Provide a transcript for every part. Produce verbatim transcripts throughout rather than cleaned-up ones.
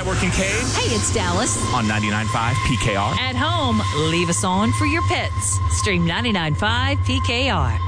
Ivor Kincaid. Hey, it's Dallas. On ninety-nine point five P K R. At home, leave us on for your pets. Stream ninety-nine point five P K R.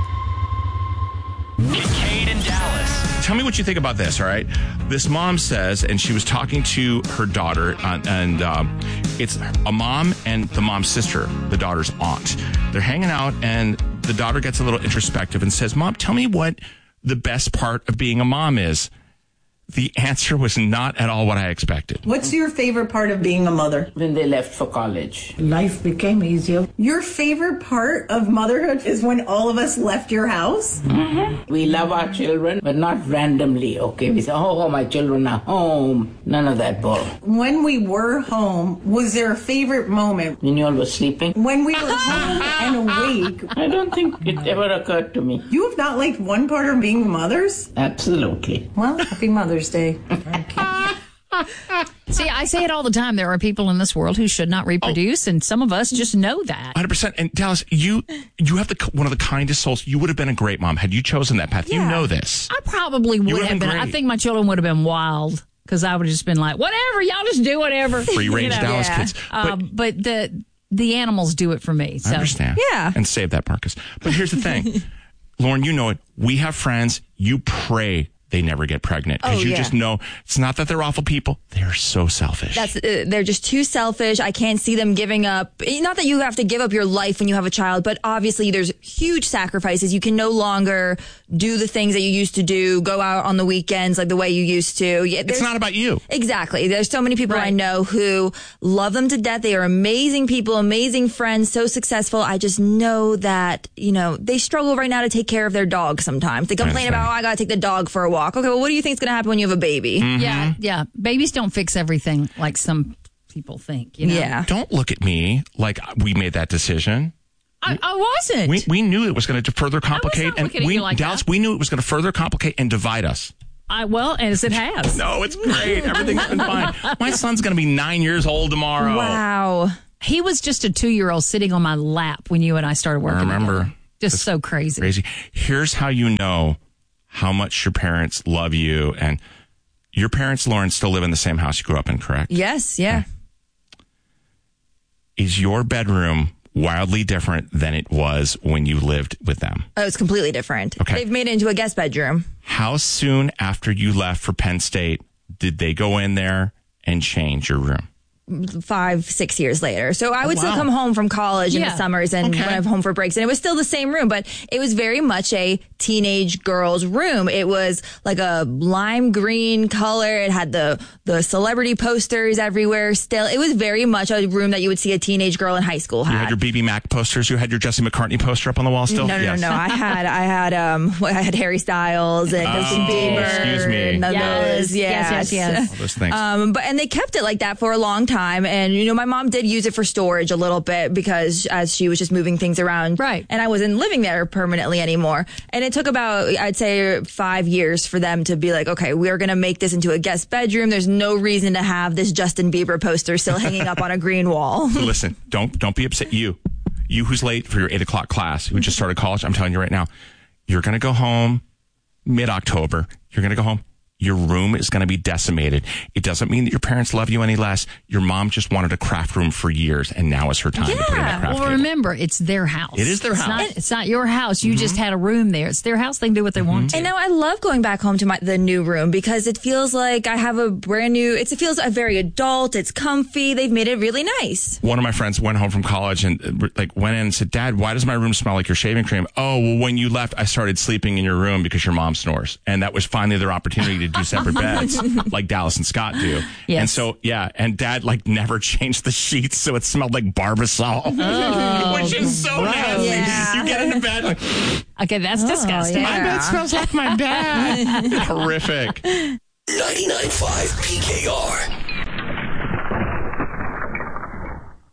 Kincaid and Dallas. Tell me what you think about this, all right? This mom says, and she was talking to her daughter, uh, and um, it's a mom and the mom's sister, the daughter's aunt. They're hanging out, and the daughter gets a little introspective and says, Mom, tell me what the best part of being a mom is. The answer was not at all what I expected. What's your favorite part of being a mother? When they left for college. Life became easier. Your favorite part of motherhood is when all of us left your house? Mm-hmm. We love our children, but not randomly, okay? We say, oh, my children are home. None of that bull. When we were home, was there a favorite moment? When you all were sleeping? When we were home and awake. I don't think it ever occurred to me. You have not liked one part of being mothers? Absolutely. Well, happy Mother's Day. See, I say it all the time. There are people in this world who should not reproduce, oh. and some of us just know that. one hundred percent. And Dallas, you you have the one of the kindest souls. You would have been a great mom had you chosen that path. Yeah. You know this. I probably would have been. been I think my children would have been wild because I would have just been like, whatever, y'all just do whatever. Free range you know? Dallas yeah. kids. But, um, but the the animals do it for me. So. I understand. Yeah. And save that, Marcus. But here's the thing. Lauren, you know it. We have friends. You pray they never get pregnant because oh, you yeah. just know it's not that they're awful people. They're so selfish. That's uh, they're just too selfish. I can't see them giving up. Not that you have to give up your life when you have a child, but obviously there's huge sacrifices. You can no longer do the things that you used to do, go out on the weekends like the way you used to. Yeah, it's not about you. Exactly. There's so many people right. I know who love them to death. They are amazing people, amazing friends, so successful. I just know that, you know, they struggle right now to take care of their dog sometimes. They complain about, oh, I got to take the dog for a walk. Okay, well, what do you think is going to happen when you have a baby? Mm-hmm. Yeah, yeah. Babies don't fix everything like some people think, you know? Yeah. Don't look at me like we made that decision. I, I wasn't. We we knew it was going to further complicate, I was not and looking at we you like Dallas. that. We knew it was going to further complicate and divide us. I well, as it has. No, it's great. Everything's been fine. My son's going to be nine years old tomorrow. Wow. He was just a two-year-old sitting on my lap when you and I started working. I remember. Together. Just It's so crazy. Crazy. Here's how you know how much your parents love you, and your parents, Lauren, still live in the same house you grew up in, correct? Yes. Yeah. Is your bedroom wildly different than it was when you lived with them? Oh, it's completely different. Okay. They've made it into a guest bedroom. How soon after you left for Penn State did they go in there and change your room? Five, six years later. So I would Oh, still wow. come home from college in Yeah. the summers and Okay. when I'm home for breaks. And it was still the same room, but it was very much a teenage girl's room. It was like a lime green color. It had the, the celebrity posters everywhere still. It was very much a room that you would see a teenage girl in high school You have. had your B B Mac posters? You had your Jesse McCartney poster up on the wall still? No, no, Yes. no, no. I had, I had, um, I had Harry Styles and Justin Bieber. excuse me. And Yes, those, yes, yes, yes. All those things. Um, but and they kept it like that for a long time. And you know, my mom did use it for storage a little bit because as she was just moving things around, right? And I wasn't living there permanently anymore. And it took about, I'd say, five years for them to be like, okay, we're gonna make this into a guest bedroom. There's no reason to have this Justin Bieber poster still hanging up on a green wall. Listen, don't don't be upset. You, you who's late for your eight o'clock class, who just started college. I'm telling you right now, you're gonna go home mid October. You're gonna go home. Your room is going to be decimated. It doesn't mean that your parents love you any less. Your mom just wanted a craft room for years, and now is her time yeah. to put in that craft Well, table. remember, it's their house. It is their it's house. Not, it's not your house. You mm-hmm. just had a room there. It's their house. They can do what they mm-hmm. want to. And now I love going back home to my the new room because it feels like I have a brand new. It's, it feels very adult. It's comfy. They've made it really nice. One of my friends went home from college and uh, like went in and said, "Dad, why does my room smell like your shaving cream?" Oh, well, when you left, I started sleeping in your room because your mom snores, and that was finally their opportunity to do separate beds. Like Dallas and Scott do. Yes. And so, yeah, and Dad like never changed the sheets, so it smelled like Barbasol, oh, which is so gross. nasty. Yeah. You get into bed like, okay, that's disgusting. yeah. my bed smells like my dad. Horrific. ninety-nine point five P K R.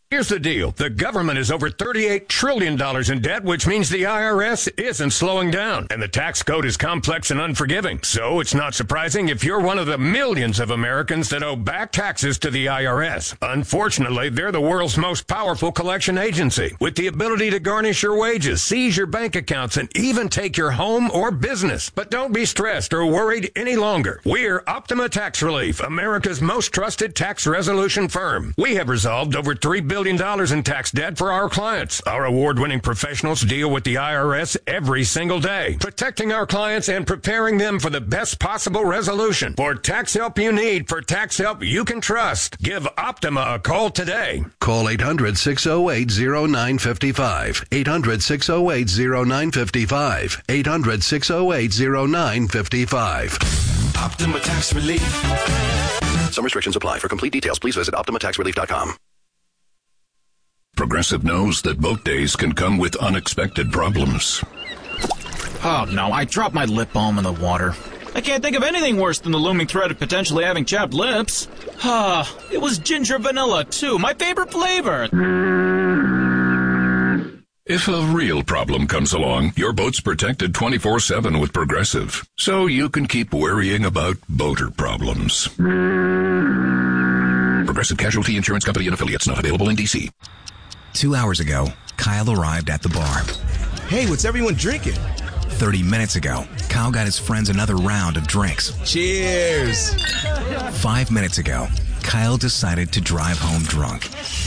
Here's the deal. The government is over thirty-eight trillion dollars in debt, which means the I R S isn't slowing down. And the tax code is complex and unforgiving. So it's not surprising if you're one of the millions of Americans that owe back taxes to the I R S. Unfortunately, they're the world's most powerful collection agency, with the ability to garnish your wages, seize your bank accounts, and even take your home or business. But don't be stressed or worried any longer. We're Optima Tax Relief, America's most trusted tax resolution firm. We have resolved over three billion dollars in tax debt for our clients. Our award-winning professionals deal with the I R S every single day, protecting our clients and preparing them for the best possible resolution. For tax help you need, for tax help you can trust, give Optima a call today. Call eight hundred, six oh eight, oh nine five five. eight hundred, six oh eight, oh nine five five. eight hundred, six oh eight, oh nine five five. Optima Tax Relief. Some restrictions apply. For complete details, please visit optima tax relief dot com. Progressive knows that boat days can come with unexpected problems. Oh, no, I dropped my lip balm in the water. I can't think of anything worse than the looming threat of potentially having chapped lips. Ah, it was ginger vanilla, too, my favorite flavor. If a real problem comes along, your boat's protected twenty-four seven with Progressive, so you can keep worrying about boater problems. Progressive Casualty Insurance Company and Affiliates, not available in D C. Two hours ago, Kyle arrived at the bar. Hey, what's everyone drinking? Thirty minutes ago, Kyle got his friends another round of drinks. Cheers! Five minutes ago, Kyle decided to drive home drunk.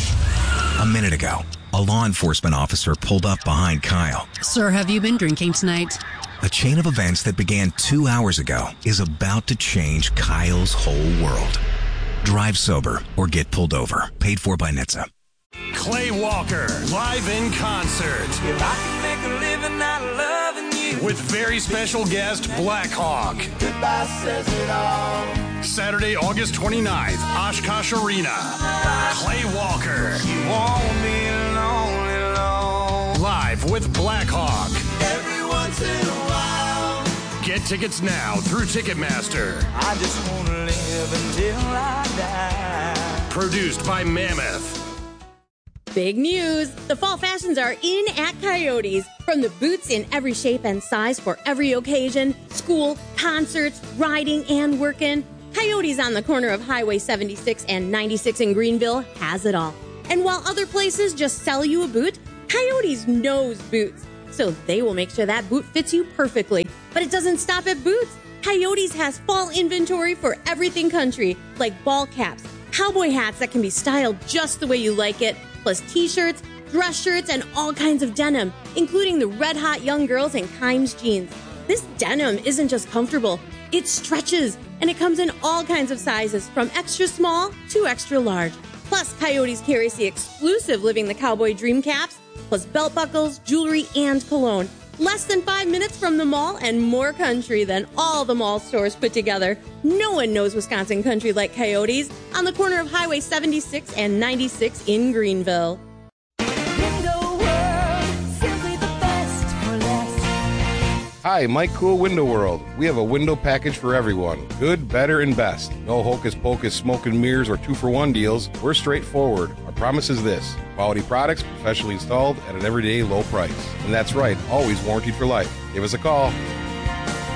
A minute ago, a law enforcement officer pulled up behind Kyle. Sir, have you been drinking tonight? A chain of events that began two hours ago is about to change Kyle's whole world. Drive sober or get pulled over. Paid for by N H T S A. Clay Walker, live in concert. If I can make a living out of loving you. With very special guest, Black Hawk. Goodbye says it all. Saturday, August twenty-ninth, Oshkosh Arena. Clay Walker. You won't be lonely, long. Live with Black Hawk. Every once in a while. Get tickets now through Ticketmaster. I just want to live until I die. Produced by Mammoth. Big news! The fall fashions are in at Coyotes. From the boots in every shape and size for every occasion, school, concerts, riding, and working, Coyotes on the corner of Highway seventy-six and ninety-six in Greenville has it all. And while other places just sell you a boot, Coyotes knows boots. So they will make sure that boot fits you perfectly. But it doesn't stop at boots. Coyotes has fall inventory for everything country, like ball caps, cowboy hats that can be styled just the way you like it, plus t-shirts, dress shirts, and all kinds of denim, including the Red Hot Young Girls and Kimes jeans. This denim isn't just comfortable, it stretches, and it comes in all kinds of sizes, from extra small to extra large. Plus, Coyotes carries the exclusive Living the Cowboy Dream caps, plus belt buckles, jewelry, and cologne. Less than five minutes from the mall and more country than all the mall stores put together. No one knows Wisconsin country like Coyotes on the corner of Highway seventy-six and ninety-six in Greenville. Hi, Mike Cool Window World. We have a window package for everyone. Good, better, and best. No hocus pocus, smoke and mirrors, or two for one deals. We're straightforward. Our promise is this: quality products, professionally installed at an everyday low price. And that's right, always warranted for life. Give us a call,